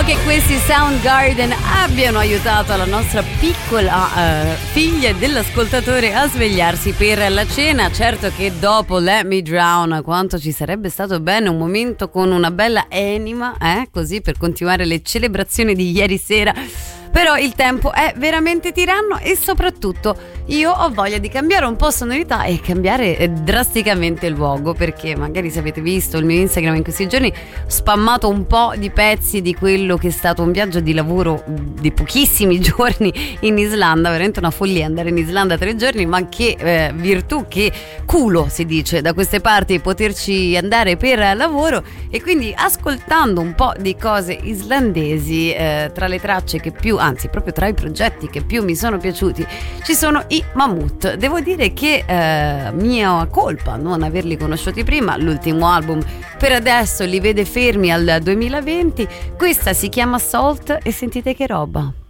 che questi Soundgarden abbiano aiutato la nostra piccola figlia dell'ascoltatore a svegliarsi per la cena. Certo che dopo Let Me Drown quanto ci sarebbe stato bene un momento con una bella anima, così per continuare le celebrazioni di ieri sera. Però il tempo è veramente tiranno e soprattutto io ho voglia di cambiare un po' sonorità e cambiare drasticamente il luogo, perché magari se avete visto il mio Instagram in questi giorni ho spammato un po' di pezzi di quello che è stato un viaggio di lavoro di pochissimi giorni in Islanda, veramente una follia andare in Islanda 3 giorni, ma che virtù, che culo si dice da queste parti poterci andare per lavoro. E quindi ascoltando un po' di cose islandesi, tra le tracce che più, anzi proprio tra i progetti che più mi sono piaciuti ci sono i Mammoth. Devo dire che mia colpa non averli conosciuti prima, l'ultimo album per adesso li vede fermi al 2020. Questa si chiama Salt e sentite che roba.